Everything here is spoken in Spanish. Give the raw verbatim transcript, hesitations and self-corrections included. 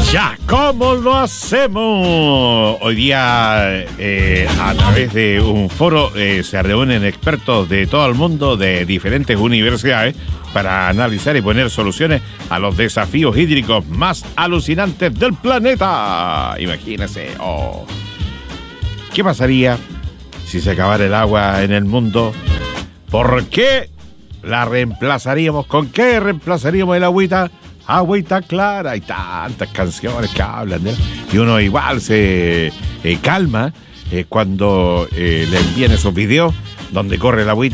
Ya, ¿cómo lo hacemos? Hoy día, eh, a través de un foro, eh, se reúnen expertos de todo el mundo, de diferentes universidades, para analizar y poner soluciones a los desafíos hídricos más alucinantes del planeta. Imagínense, oh. ¿Qué pasaría si se acabara el agua en el mundo? ¿Por qué la reemplazaríamos? ¿Con qué reemplazaríamos el agüita? Agüita clara. Hay tantas canciones que hablan de él. Y uno igual se eh, calma eh, cuando eh, le envían esos videos donde corre el agüita.